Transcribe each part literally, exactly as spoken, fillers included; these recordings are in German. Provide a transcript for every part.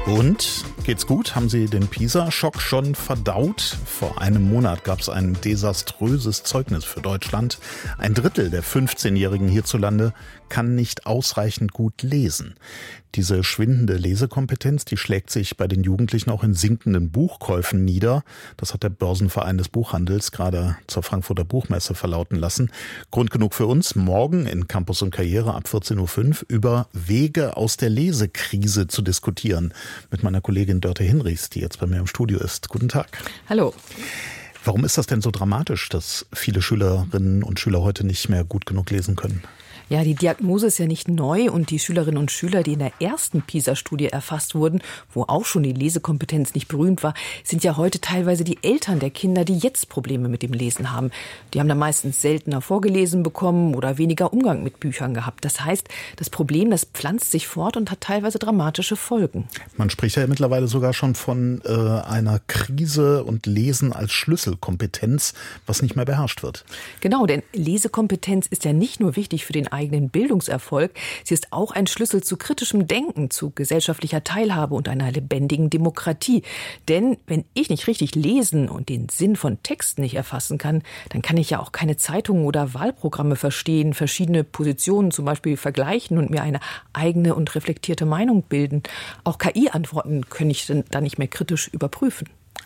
Und geht's gut? Haben Sie den PISA-Schock schon verdaut? Vor einem Monat gab es ein desaströses Zeugnis für Deutschland. Ein Drittel der fünfzehnjährigen hierzulande kann nicht ausreichend gut lesen. Diese schwindende Lesekompetenz, die schlägt sich bei den Jugendlichen auch in sinkenden Buchkäufen nieder. Das hat der Börsenverein des Buchhandels gerade zur Frankfurter Buchmesse verlauten lassen. Grund genug für uns, morgen in Campus und Karriere ab vierzehn Uhr fünf über Wege aus der Lesekrise zu diskutieren. Mit meiner Kollegin Dörte Hinrichs, die jetzt bei mir im Studio ist. Guten Tag. Hallo. Warum ist das denn so dramatisch, dass viele Schülerinnen und Schüler heute nicht mehr gut genug lesen können? Ja, die Diagnose ist ja nicht neu und die Schülerinnen und Schüler, die in der ersten PISA-Studie erfasst wurden, wo auch schon die Lesekompetenz nicht berühmt war, sind ja heute teilweise die Eltern der Kinder, die jetzt Probleme mit dem Lesen haben. Die haben da meistens seltener vorgelesen bekommen oder weniger Umgang mit Büchern gehabt. Das heißt, das Problem, das pflanzt sich fort und hat teilweise dramatische Folgen. Man spricht ja mittlerweile sogar schon von äh, einer Krise und Lesen als Schlüsselkompetenz, was nicht mehr beherrscht wird. Genau, denn Lesekompetenz ist ja nicht nur wichtig für den eigenen Bildungserfolg. Sie ist auch ein Schlüssel zu kritischem Denken, zu gesellschaftlicher Teilhabe und einer lebendigen Demokratie. Denn wenn ich nicht richtig lesen und den Sinn von Texten nicht erfassen kann, dann kann ich ja auch keine Zeitungen oder Wahlprogramme verstehen, verschiedene Positionen zum Beispiel vergleichen und mir eine eigene und reflektierte Meinung bilden. Auch K I-Antworten kann ich dann nicht mehr kritisch überprüfen.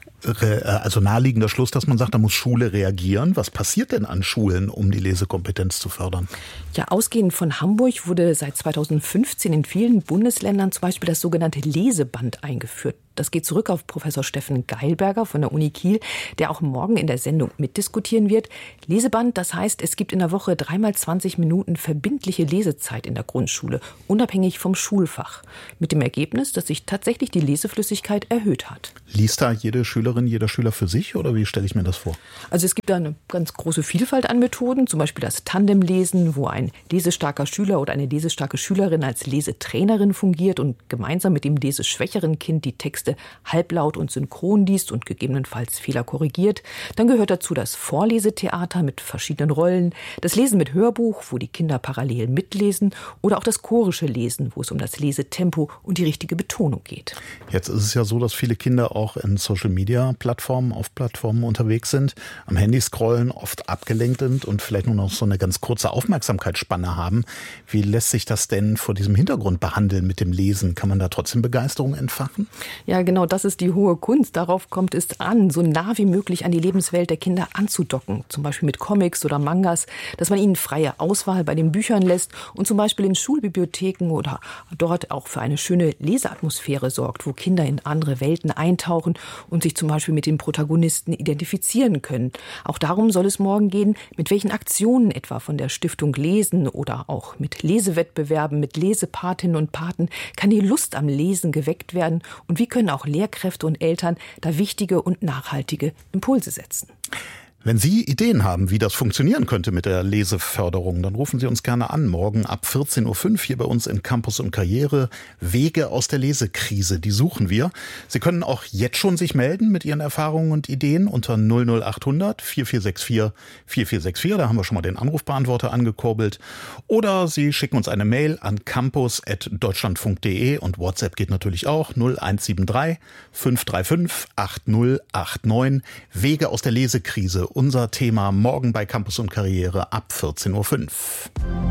Also naheliegender Schluss, dass man sagt, da muss Schule reagieren. Was passiert denn an Schulen, um die Lesekompetenz zu fördern? Ja, ausgehend von Hamburg wurde seit zweitausendfünfzehn in vielen Bundesländern zum Beispiel das sogenannte Leseband eingeführt. Das geht zurück auf Professor Steffen Geilberger von der Uni Kiel, der auch morgen in der Sendung mitdiskutieren wird. Leseband, das heißt, es gibt in der Woche dreimal zwanzig Minuten verbindliche Lesezeit in der Grundschule, unabhängig vom Schulfach. Mit dem Ergebnis, dass sich tatsächlich die Leseflüssigkeit erhöht hat. Liest da jede Schülerin, jeder Schüler für sich oder wie stelle ich mir das vor? Also es gibt da eine ganz große Vielfalt an Methoden, zum Beispiel das Tandemlesen, wo ein lesestarker Schüler oder eine lesestarke Schülerin als Lesetrainerin fungiert und gemeinsam mit dem leseschwächeren Kind die Texte halblaut und synchron liest und gegebenenfalls Fehler korrigiert. Dann gehört dazu das Vorlesetheater mit verschiedenen Rollen, das Lesen mit Hörbuch, wo die Kinder parallel mitlesen, oder auch das chorische Lesen, wo es um das Lesetempo und die richtige Betonung geht. Jetzt ist es ja so, dass viele Kinder auch in Social-Media-Plattformen, auf Plattformen unterwegs sind, am Handy scrollen, oft abgelenkt sind und vielleicht nur noch so eine ganz kurze Aufmerksamkeitsspanne haben. Wie lässt sich das denn vor diesem Hintergrund behandeln mit dem Lesen? Kann man da trotzdem Begeisterung entfachen? Ja, genau, das ist die hohe Kunst. Darauf kommt es an, so nah wie möglich an die Lebenswelt der Kinder anzudocken. Zum Beispiel mit Comics oder Mangas, dass man ihnen freie Auswahl bei den Büchern lässt und zum Beispiel in Schulbibliotheken oder dort auch für eine schöne Leseatmosphäre sorgt, wo Kinder in andere Welten eintauchen und sich zum Beispiel mit den Protagonisten identifizieren können. Auch darum soll es morgen gehen, mit welchen Aktionen etwa von der Stiftung Lesen oder auch mit Lesewettbewerben, mit Lesepatinnen und Paten kann die Lust am Lesen geweckt werden und wie können auch Lehrkräfte und Eltern da wichtige und nachhaltige Impulse setzen. Wenn Sie Ideen haben, wie das funktionieren könnte mit der Leseförderung, dann rufen Sie uns gerne an. Morgen ab vierzehn Uhr fünf hier bei uns in Campus und Karriere. Wege aus der Lesekrise, die suchen wir. Sie können auch jetzt schon sich melden mit Ihren Erfahrungen und Ideen unter null null acht hundert vier vier sechs vier vier vier sechs vier. Da haben wir schon mal den Anrufbeantworter angekurbelt. Oder Sie schicken uns eine Mail an campus at deutschlandfunk punkt de und WhatsApp geht natürlich auch null eins sieben drei fünf drei fünf acht null acht neun. Wege aus der Lesekrise. Unser Thema morgen bei Campus und Karriere ab vierzehn Uhr fünf.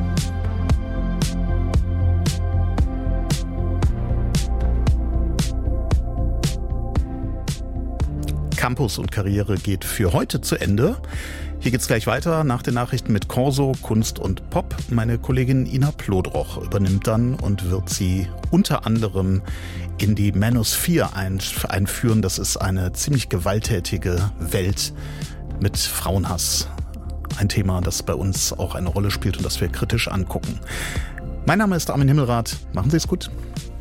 Campus und Karriere geht für heute zu Ende. Hier geht's gleich weiter nach den Nachrichten mit Corso, Kunst und Pop. Meine Kollegin Ina Plodroch übernimmt dann und wird sie unter anderem in die Manosphere einführen. Das ist eine ziemlich gewalttätige Welt mit Frauenhass. Ein Thema, das bei uns auch eine Rolle spielt und das wir kritisch angucken. Mein Name ist Armin Himmelrath. Machen Sie es gut.